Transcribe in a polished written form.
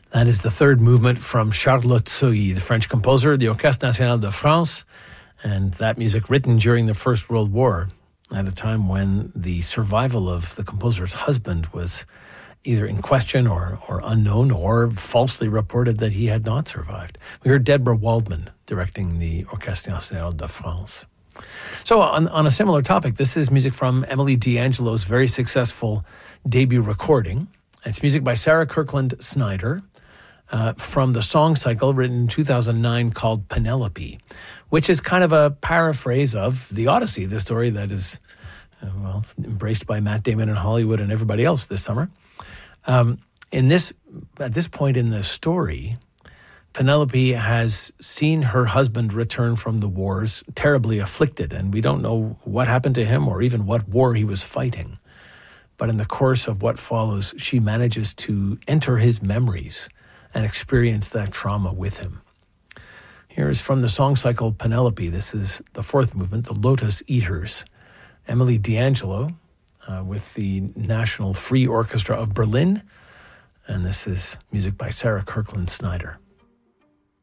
That is the third movement from Charlotte Sohi, the French composer, the Orchestre National de France, and that music written during the First World War at a time when the survival of the composer's husband was either in question or unknown, or falsely reported that he had not survived. We heard Deborah Waldman directing the Orchestre National de France. So on a similar topic, this is music from Emily D'Angelo's very successful debut recording. It's music by Sarah Kirkland Snyder from the song cycle written in 2009 called Penelope, which is kind of a paraphrase of the Odyssey, the story that is, embraced by Matt Damon in Hollywood and everybody else this summer. At this point in the story, Penelope has seen her husband return from the wars terribly afflicted, and we don't know what happened to him or even what war he was fighting. But in the course of what follows, she manages to enter his memories and experience that trauma with him. Here is from the song cycle Penelope. This is the fourth movement, the Lotus Eaters. Emily D'Angelo with the National Free Orchestra of Berlin. And this is music by Sarah Kirkland Snyder.